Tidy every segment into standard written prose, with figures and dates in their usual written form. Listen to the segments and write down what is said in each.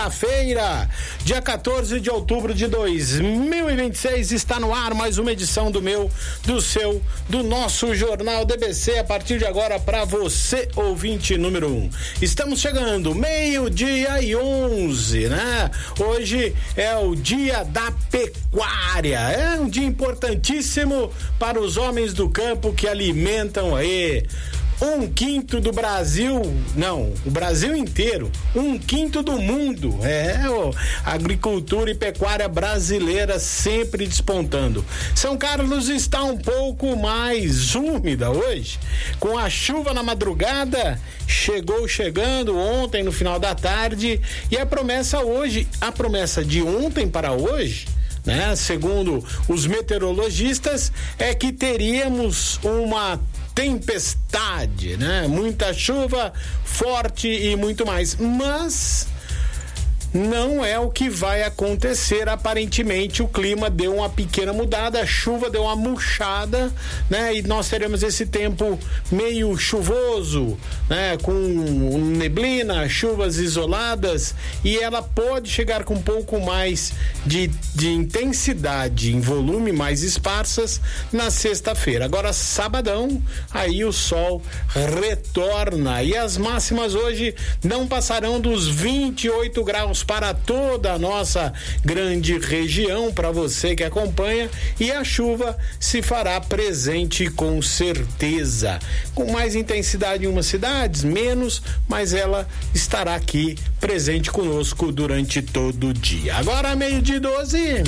Feira, dia 14 de outubro de 2026, está no ar mais uma edição do meu, do seu, do nosso Jornal DBC, a partir de agora para você, ouvinte número 1. Estamos chegando, 12:11, né? Hoje é o dia da pecuária, é um dia importantíssimo para os homens do campo que alimentam aí 1/5 do Brasil, não, o Brasil inteiro, 1/5 do mundo, a agricultura e pecuária brasileira sempre despontando. São Carlos está um pouco mais úmida hoje, com a chuva na madrugada, chegando ontem no final da tarde, e a promessa de ontem para hoje, né, segundo os meteorologistas, é que teríamos uma tempestade, né? Muita chuva, forte e muito mais, mas não é o que vai acontecer. Aparentemente o clima deu uma pequena mudada, a chuva deu uma murchada, né? E nós teremos esse tempo meio chuvoso, né? Com neblina, chuvas isoladas, e ela pode chegar com um pouco mais de intensidade, em volume, mais esparsas na sexta-feira. Agora sabadão, aí o sol retorna e as máximas hoje não passarão dos 28 graus para toda a nossa grande região, para você que acompanha, e a chuva se fará presente com certeza, com mais intensidade em umas cidades, menos, mas ela estará aqui presente conosco durante todo o dia. Agora 12:12.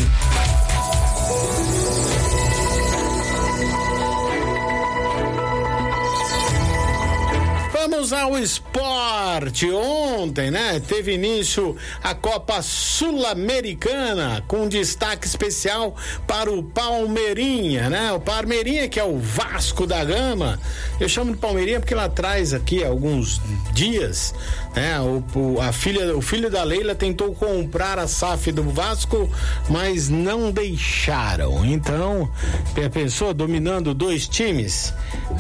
Vamos ao esporte. Ontem, né, teve início a Copa Sul-Americana, com destaque especial para o Palmeirinha, né? O Palmeirinha, que é o Vasco da Gama. Eu chamo de Palmeirinha porque lá atrás, aqui, alguns dias, né, o filho da Leila tentou comprar a SAF do Vasco, mas não deixaram. Então, pensou, dominando dois times?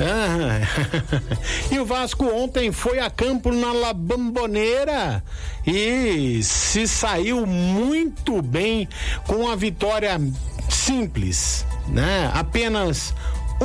E o Vasco ontem foi a campo na La Bombonera e se saiu muito bem com a vitória simples, né? Apenas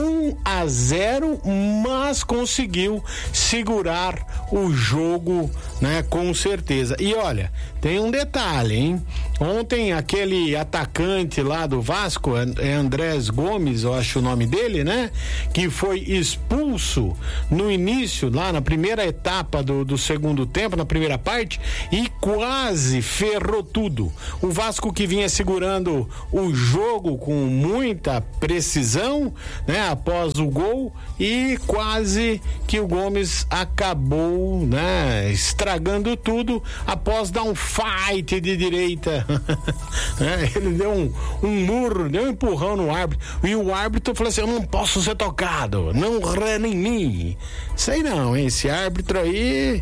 1-0, mas conseguiu segurar o jogo, né? Com certeza. E olha, tem um detalhe, hein? Ontem aquele atacante lá do Vasco, Andrés Gomes, eu acho o nome dele, né? Que foi expulso no início, lá na primeira etapa do segundo tempo, na primeira parte, e quase ferrou tudo. O Vasco, que vinha segurando o jogo com muita precisão, né? Após o gol, e quase que o Gomes acabou, né? Estragando tudo após dar um fight de direita. Ele deu um murro, deu um empurrão no árbitro, e o árbitro falou assim: eu não posso ser tocado, não rena em mim. Sei não, hein? Esse árbitro aí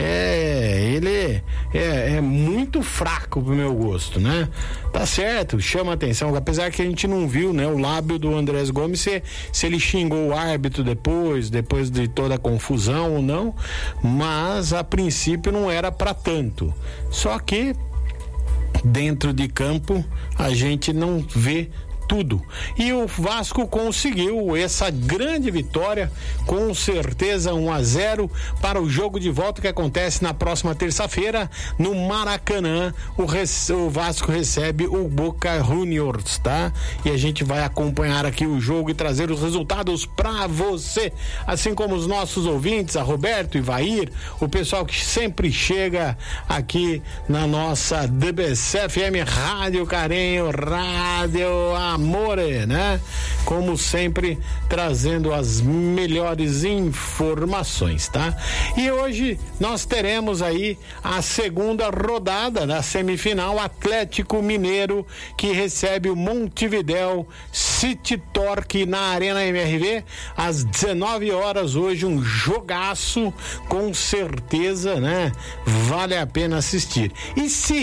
ele é muito fraco pro meu gosto, né? Tá certo, chama atenção, apesar que a gente não viu, né, o lábio do Andrés Gomes, se ele xingou o árbitro depois de toda a confusão ou não, mas a princípio não era para tanto. Só que dentro de campo a gente não vê tudo. E o Vasco conseguiu essa grande vitória, com certeza 1-0 para o jogo de volta que acontece na próxima terça-feira no Maracanã. O Vasco recebe o Boca Juniors, tá? E a gente vai acompanhar aqui o jogo e trazer os resultados para você, assim como os nossos ouvintes, a Roberto, Ivair, o pessoal que sempre chega aqui na nossa DBC FM Rádio Carinho, Rádio Amore, né? Como sempre, trazendo as melhores informações, tá? E hoje nós teremos aí a segunda rodada da semifinal, Atlético Mineiro, que recebe o Montevidéu City Torque na Arena MRV às 19 horas hoje, um jogaço, com certeza, né? Vale a pena assistir. E se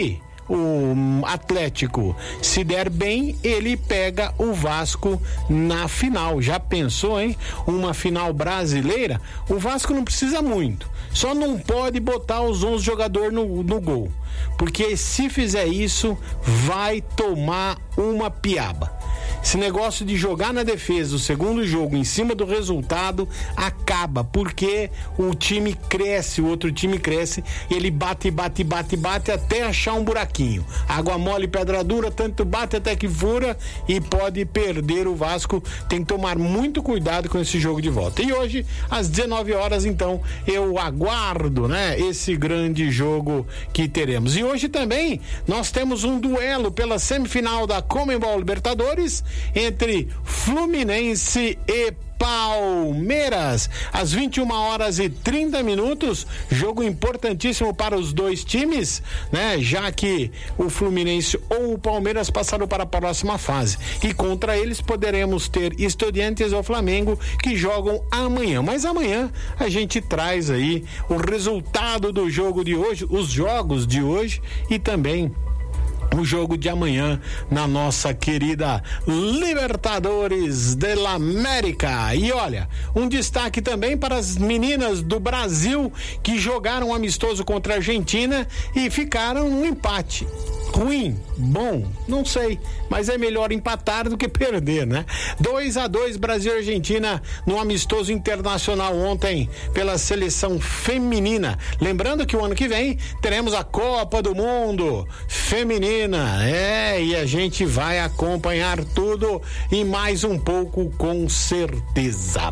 o Atlético se der bem, ele pega o Vasco na final. Já pensou, hein? Uma final brasileira? O Vasco não precisa muito, só não pode botar os 11 jogadores no gol, porque se fizer isso, vai tomar uma piaba. Esse negócio de jogar na defesa o segundo jogo em cima do resultado acaba, porque o time cresce, o outro time cresce, ele bate até achar um buraquinho. Água mole, pedra dura, tanto bate até que fura e pode perder o Vasco. Tem que tomar muito cuidado com esse jogo de volta. E hoje, às 19 horas, então, eu aguardo, né, esse grande jogo que teremos. E hoje também nós temos um duelo pela semifinal da Conmebol Libertadores entre Fluminense e Palmeiras, às 21 horas e 30 minutos, jogo importantíssimo para os dois times, né? Já que o Fluminense ou o Palmeiras passaram para a próxima fase, e contra eles poderemos ter Estudiantes ou Flamengo, que jogam amanhã, mas amanhã a gente traz aí o resultado do jogo de hoje, os jogos de hoje e também o jogo de amanhã na nossa querida Libertadores de la América. E olha, um destaque também para as meninas do Brasil que jogaram amistoso contra a Argentina e ficaram no empate. Ruim, bom, não sei, mas é melhor empatar do que perder, né? 2-2 Brasil e Argentina no amistoso internacional ontem pela seleção feminina. Lembrando que o ano que vem teremos a Copa do Mundo feminina, e a gente vai acompanhar tudo e mais um pouco com certeza.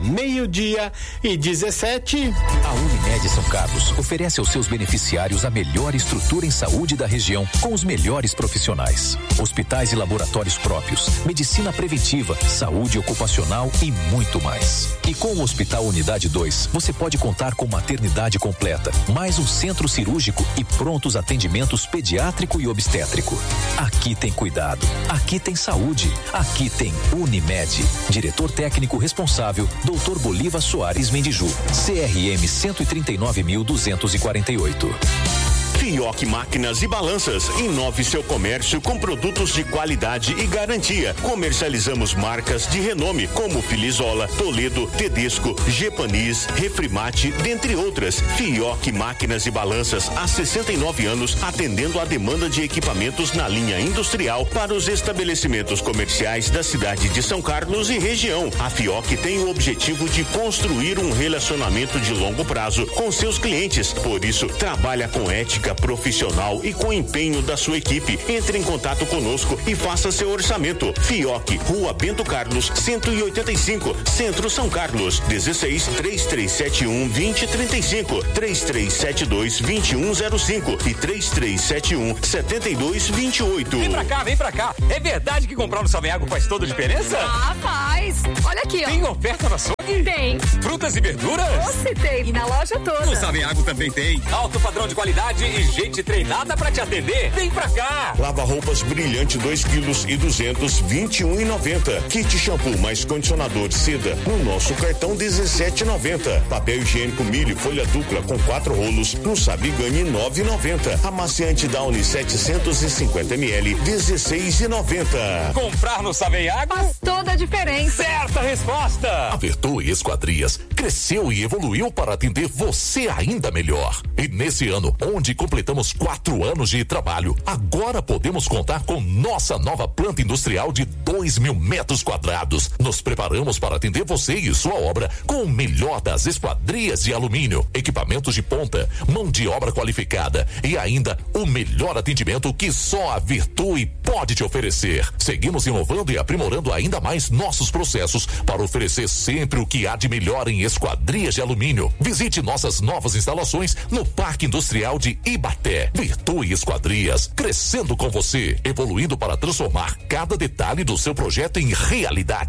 12:17. A Unimed São Carlos oferece aos seus beneficiários a melhor estrutura em saúde da região com os melhores profissionais, hospitais e laboratórios próprios, medicina preventiva, saúde ocupacional e muito mais. E com o Hospital Unidade 2, você pode contar com maternidade completa, mais um centro cirúrgico e prontos atendimentos pediátrico e obstétrico. Aqui tem cuidado, aqui tem saúde, aqui tem Unimed. Diretor técnico responsável, Dr. Bolívar Soares Mendiju, CRM 139.248. Fioc Máquinas e Balanças. Inove seu comércio com produtos de qualidade e garantia. Comercializamos marcas de renome como Filizola, Toledo, Tedesco, Gepanis, Refrimate, dentre outras. Fioc Máquinas e Balanças há 69 anos atendendo a demanda de equipamentos na linha industrial para os estabelecimentos comerciais da cidade de São Carlos e região. A Fioc tem o objetivo de construir um relacionamento de longo prazo com seus clientes. Por isso, trabalha com ética profissional e com empenho da sua equipe. Entre em contato conosco e faça seu orçamento. Fioc, Rua Bento Carlos, 185, Centro São Carlos. 16-3371-2035, 3372-2105 e 3371-7228. Vem pra cá. É verdade que comprar no Saveago faz toda a diferença? Ah, faz. Olha aqui, ó. Tem oferta na açougue? Tem. Frutas e verduras? Você tem. E na loja toda. No Saveago também tem. Alto padrão de qualidade e gente treinada pra te atender. Vem pra cá. Lava roupas brilhante 2 quilos e 200, 21,90. Kit shampoo mais condicionador seda no nosso cartão 17,90. Papel higiênico milho folha dupla com 4 rolos no Sabigani 9,90. Amaciante Downy 750 ml 16,90. Comprar no Saveago faz toda a diferença. Certa resposta. A Vertu Esquadrias cresceu e evoluiu para atender você ainda melhor. E nesse ano, onde completamos 4 anos de trabalho, agora podemos contar com nossa nova planta industrial de 2.000 metros quadrados. Nos preparamos para atender você e sua obra com o melhor das esquadrias de alumínio, equipamentos de ponta, mão de obra qualificada e ainda o melhor atendimento que só a Virtue pode te oferecer. Seguimos inovando e aprimorando ainda mais nossos processos para oferecer sempre o que há de melhor em esquadrias de alumínio. Visite nossas novas instalações no Parque Industrial de Ibaté. Virtue Esquadrias, crescendo com você, evoluindo para transformar cada detalhe do seu projeto em realidade.